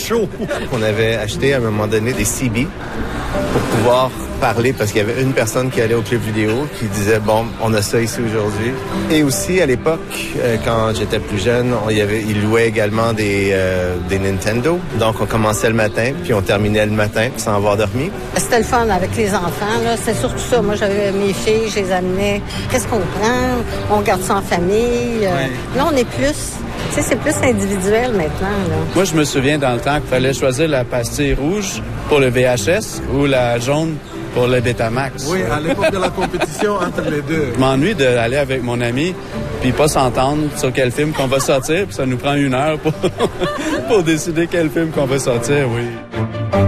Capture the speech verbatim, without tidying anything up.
chaud. On avait acheté à un moment donné des C B pour pouvoir parler parce qu'il y avait une personne qui allait au club vidéo qui disait, bon, on a ça ici aujourd'hui. Et aussi, à l'époque, euh, quand j'étais plus jeune, on y avait, ils louaient également des, euh, des Nintendo. Donc, on commençait le matin, puis on terminait le matin sans avoir dormi. C'était le fun avec les enfants, là. C'est surtout ça. Moi, j'avais mes filles, je les amenais. Qu'est-ce qu'on prend? On garde ça en famille. Euh, ouais. Là, on est plus... Tu sais, c'est plus individuel maintenant, là. Moi, je me souviens dans le temps qu'il fallait choisir la pastille rouge pour le V H S ou la jaune pour le Betamax. Oui, à l'époque de la compétition entre les deux. Je m'ennuie d'aller avec mon ami puis pas s'entendre sur quel film qu'on va sortir, puis ça nous prend une heure pour, pour décider quel film qu'on va sortir, oui.